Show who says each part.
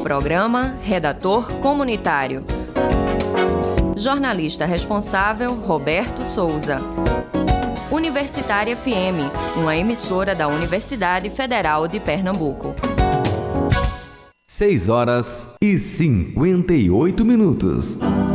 Speaker 1: Programa Redator Comunitário. Jornalista responsável, Roberto Souza. Universitária FM, uma emissora da Universidade Federal de Pernambuco.
Speaker 2: 6 horas e 58 minutos.